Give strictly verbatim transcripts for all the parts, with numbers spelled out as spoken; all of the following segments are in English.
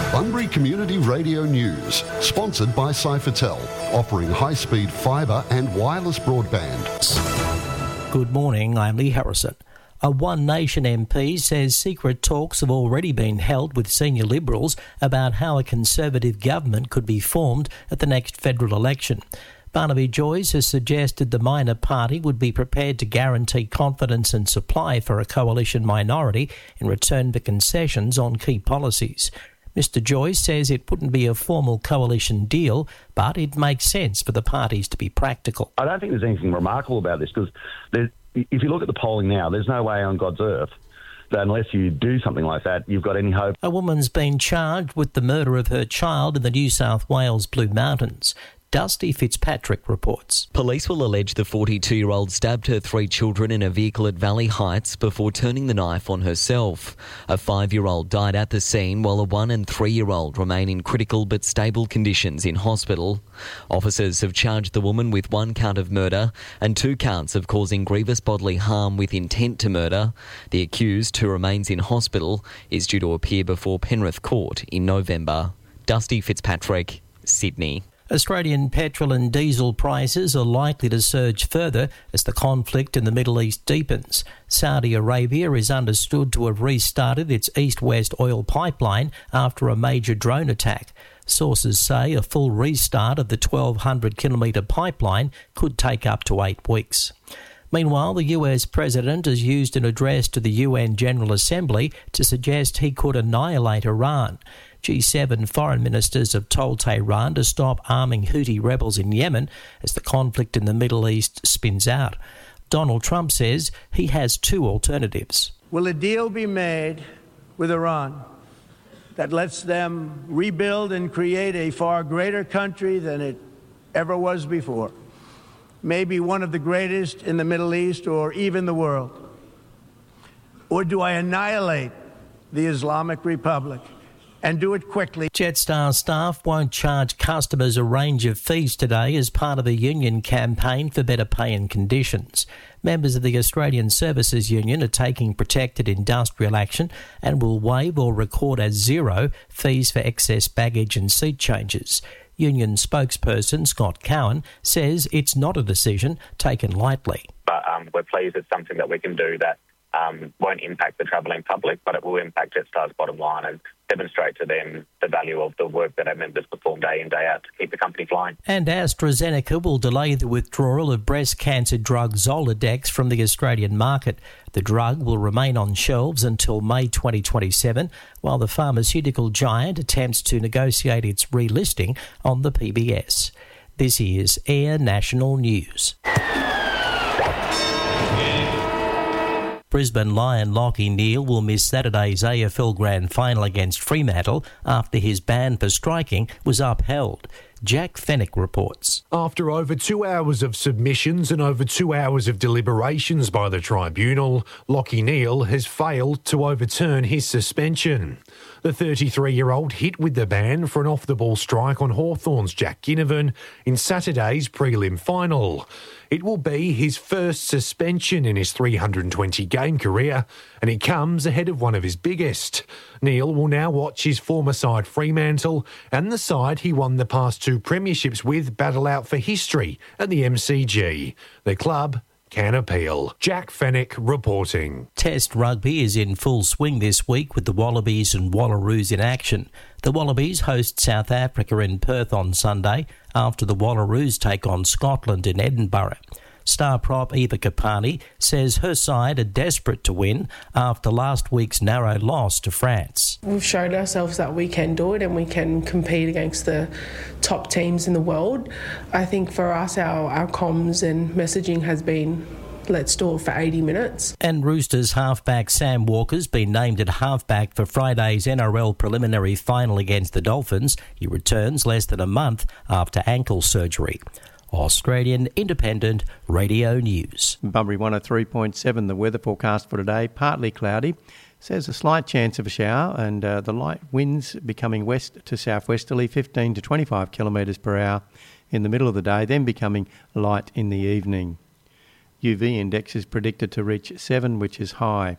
Bunbury Community Radio News, sponsored by Cyfertel, offering high-speed fibre and wireless broadband. Good morning, I'm Lee Harrison. A One Nation M P says secret talks have already been held with senior Liberals about how a Conservative government could be formed at the next federal election. Barnaby Joyce has suggested the minor party would be prepared to guarantee confidence and supply for a coalition minority in return for concessions on key policies. Mister Joyce says it wouldn't be a formal coalition deal, but it makes sense for the parties to be practical. I don't think there's anything remarkable about this, because if you look at the polling now, there's no way on God's earth that unless you do something like that, you've got any hope. A woman's been charged with the murder of her child in the New South Wales Blue Mountains. Dusty Fitzpatrick reports. Police will allege the forty-two-year-old stabbed her three children in a vehicle at Valley Heights before turning the knife on herself. A five-year-old died at the scene, while a one- and three-year-old remain in critical but stable conditions in hospital. Officers have charged the woman with one count of murder and two counts of causing grievous bodily harm with intent to murder. The accused, who remains in hospital, is due to appear before Penrith Court in November. Dusty Fitzpatrick, Sydney. Australian petrol and diesel prices are likely to surge further as the conflict in the Middle East deepens. Saudi Arabia is understood to have restarted its east-west oil pipeline after a major drone attack. Sources say a full restart of the twelve hundred kilometre pipeline could take up to eight weeks. Meanwhile, the U S President has used an address to the U N General Assembly to suggest he could annihilate Iran. G seven foreign ministers have told Tehran to stop arming Houthi rebels in Yemen as the conflict in the Middle East spins out. Donald Trump says he has two alternatives. Will a deal be made with Iran that lets them rebuild and create a far greater country than it ever was before? Maybe one of the greatest in the Middle East or even the world? Or do I annihilate the Islamic Republic and do it quickly? Jetstar staff won't charge customers a range of fees today as part of a union campaign for better pay and conditions. Members of the Australian Services Union are taking protected industrial action and will waive or record as zero fees for excess baggage and seat changes. Union spokesperson Scott Cowan says it's not a decision taken lightly. But um, we're pleased it's something that we can do that um, won't impact the travelling public, but it will impact Jetstar's bottom line and demonstrate to them the value of the work that our members perform day in, day out to keep the company flying. And AstraZeneca will delay the withdrawal of breast cancer drug Zoladex from the Australian market. The drug will remain on shelves until May twenty twenty-seven, while the pharmaceutical giant attempts to negotiate its relisting on the P B S. This is Air National News. Brisbane Lion Lachie Neale will miss Saturday's A F L Grand Final against Fremantle after his ban for striking was upheld. Jack Fennick reports. After over two hours of submissions and over two hours of deliberations by the tribunal, Lachie Neale has failed to overturn his suspension. The thirty-three-year-old hit with the ban for an off-the-ball strike on Hawthorn's Jack Ginnivan in Saturday's prelim final. It will be his first suspension in his three hundred twenty game career, and it comes ahead of one of his biggest. Neale will now watch his former side Fremantle and the side he won the past two premierships with battle out for history at the M C G. The club can appeal. Jack Fennick reporting. Test rugby is in full swing this week with the Wallabies and Wallaroos in action. The Wallabies host South Africa in Perth on Sunday after the Wallaroos take on Scotland in Edinburgh. Star prop Eva Kapani says her side are desperate to win after last week's narrow loss to France. We've shown ourselves that we can do it and we can compete against the top teams in the world. I think for us, our, our comms and messaging has been, let's do it for eighty minutes. And Roosters halfback Sam Walker's been named at halfback for Friday's N R L preliminary final against the Dolphins. He returns less than a month after ankle surgery. Australian Independent Radio News. Bunbury one oh three point seven, the weather forecast for today, partly cloudy. Says a slight chance of a shower and uh, the light winds becoming west to southwesterly, fifteen to twenty-five kilometres per hour in the middle of the day, then becoming light in the evening. U V index is predicted to reach seven, which is high.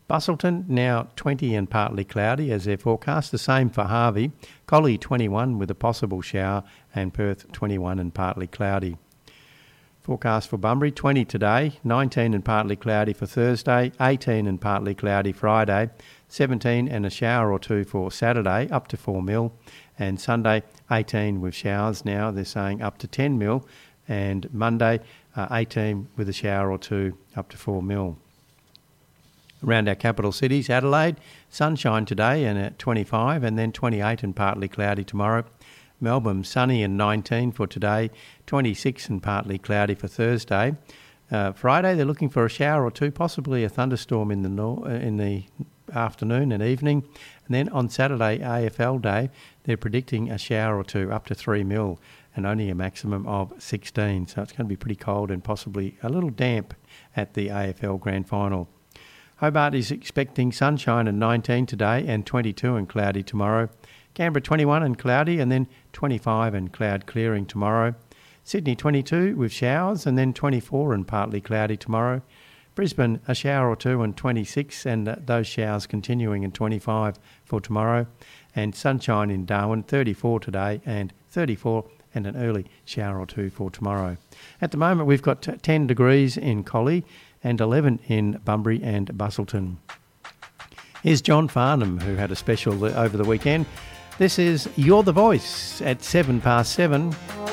Busselton now twenty and partly cloudy as their forecast. The same for Harvey. Collie twenty-one with a possible shower, and Perth twenty-one and partly cloudy. Forecast for Bunbury, twenty today, nineteen and partly cloudy for Thursday, eighteen and partly cloudy Friday, seventeen and a shower or two for Saturday, up to four mil, and Sunday eighteen with showers now, they're saying up to ten mil, and Monday uh, eighteen with a shower or two, up to four mil. Around our capital cities, Adelaide, sunshine today and at twenty-five, and then twenty-eight and partly cloudy tomorrow. Melbourne, sunny and nineteen for today, twenty-six and partly cloudy for Thursday. Uh, Friday, they're looking for a shower or two, possibly a thunderstorm in the nor- in the afternoon and evening. And then on Saturday, A F L Day, they're predicting a shower or two, up to three mil, and only a maximum of sixteen. So it's going to be pretty cold and possibly a little damp at the A F L Grand Final. Hobart is expecting sunshine and nineteen today and twenty-two and cloudy tomorrow. Canberra twenty-one and cloudy, and then twenty-five and cloud clearing tomorrow. Sydney twenty-two with showers, and then twenty-four and partly cloudy tomorrow. Brisbane a shower or two and twenty-six, and uh, those showers continuing, and twenty-five for tomorrow. And sunshine in Darwin, thirty-four today and thirty-four, and an early shower or two for tomorrow. At the moment we've got ten degrees in Collie and eleven in Bunbury and Busselton. Here's John Farnham, who had a special over the weekend. This is You're the Voice at seven past seven.